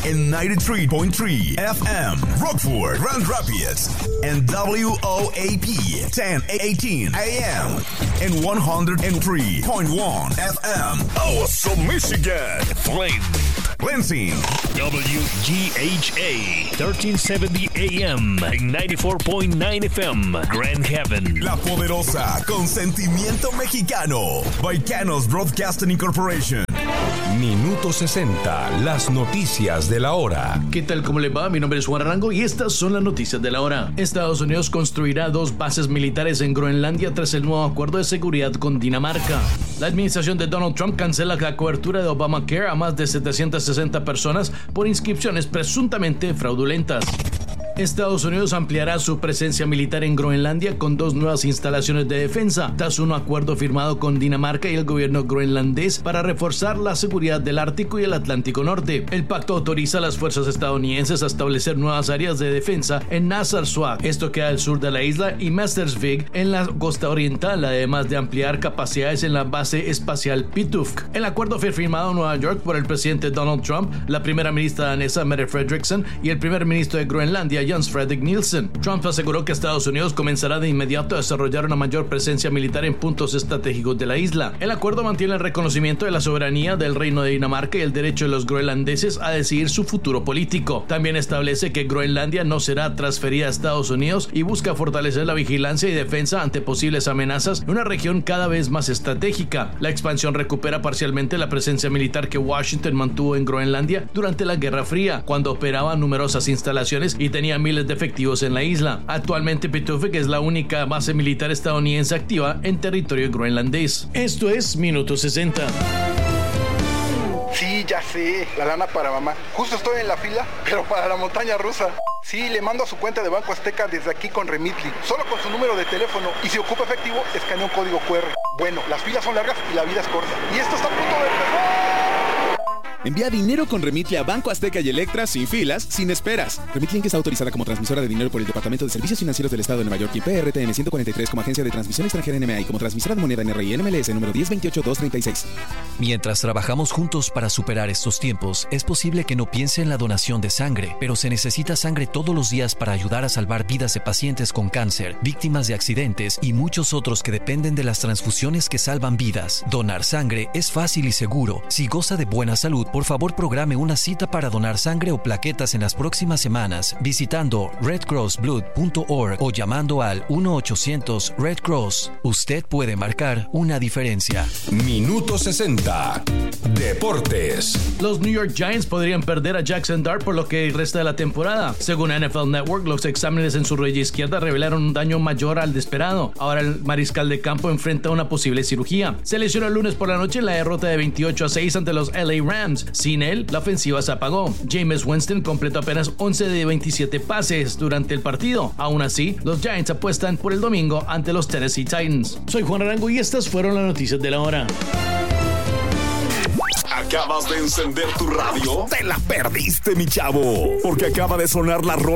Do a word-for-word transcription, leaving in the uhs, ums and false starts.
en ninety-three point three F M, Rockford, Grand Rapids, and W O A P ten eighteen A M, and one oh three point one F M, Awesome, Michigan, Flint, Lansing, W G H A thirteen seventy A M, and ninety-four point nine F M, Grand Haven. La poderosa, con sentimiento mexicano, Baicanos Broadcasting Incorporation. Minuto sesenta, las noticias de la hora. ¿Qué tal? ¿Cómo le va? Mi nombre es Juan Arango y estas son las noticias de la hora. Estados Unidos construirá dos bases militares en Groenlandia tras el nuevo acuerdo de seguridad con Dinamarca. La administración de Donald Trump cancela la cobertura de Obamacare a más de setecientas sesenta personas por inscripciones presuntamente fraudulentas. Estados Unidos ampliará su presencia militar en Groenlandia con dos nuevas instalaciones de defensa, tras un acuerdo firmado con Dinamarca y el gobierno groenlandés para reforzar la seguridad del Ártico y el Atlántico Norte. El pacto autoriza a las fuerzas estadounidenses a establecer nuevas áreas de defensa en Narsarsuaq, esto queda al sur de la isla, y Mastersvik en la costa oriental, además de ampliar capacidades en la base espacial Pitufk. El acuerdo fue firmado en Nueva York por el presidente Donald Trump, la primera ministra danesa Mette Frederiksen y el primer ministro de Groenlandia Jens Fredrik Nielsen. Trump aseguró que Estados Unidos comenzará de inmediato a desarrollar una mayor presencia militar en puntos estratégicos de la isla. El acuerdo mantiene el reconocimiento de la soberanía del Reino de Dinamarca y el derecho de los groenlandeses a decidir su futuro político. También establece que Groenlandia no será transferida a Estados Unidos y busca fortalecer la vigilancia y defensa ante posibles amenazas en una región cada vez más estratégica. La expansión recupera parcialmente la presencia militar que Washington mantuvo en Groenlandia durante la Guerra Fría, cuando operaba numerosas instalaciones y tenía miles de efectivos en la isla. Actualmente Pitufik es la única base militar estadounidense activa en territorio groenlandés. Esto es Minuto sesenta. Sí, ya sé, la lana para mamá. Justo estoy en la fila, pero para la montaña rusa. Sí, le mando a su cuenta de Banco Azteca desde aquí con Remitly, solo con su número de teléfono, y si ocupa efectivo, escanea un código cu erre. Bueno, las filas son largas y la vida es corta. Y esto está a punto de empezar. Envía dinero con Remitly a Banco Azteca y Electra sin filas, sin esperas. Remitly Inc está autorizada como transmisora de dinero por el Departamento de Servicios Financieros del Estado de Nueva York y P R T M ciento cuarenta y tres como agencia de transmisión extranjera N M A y como transmisora de moneda N R I N M L S número diez veintiocho dos treinta y seis. Mientras trabajamos juntos para superar estos tiempos, es posible que no piense en la donación de sangre, pero se necesita sangre todos los días para ayudar a salvar vidas de pacientes con cáncer, víctimas de accidentes y muchos otros que dependen de las transfusiones que salvan vidas. Donar sangre es fácil y seguro. Si goza de buena salud, por favor programe una cita para donar sangre o plaquetas en las próximas semanas visitando red cross blood punto org o llamando al uno ochocientos red cross. Usted puede marcar una diferencia. Minuto sesenta, Deportes. Los New York Giants podrían perder a Jackson Dart por lo que resta de la temporada. Según N F L Network, los exámenes en su rodilla izquierda revelaron un daño mayor al de esperado. Ahora el mariscal de campo enfrenta una posible cirugía. Se lesionó el lunes por la noche en la derrota de veintiocho a seis ante los L A Rams. Sin él, la ofensiva se apagó. Jameis Winston completó apenas once de veintisiete pases durante el partido. Aún así, los Giants apuestan por el domingo ante los Tennessee Titans. Soy Juan Arango y estas fueron las noticias de la hora. ¿Acabas de encender tu radio? Te la perdiste, mi chavo, porque acaba de sonar la rola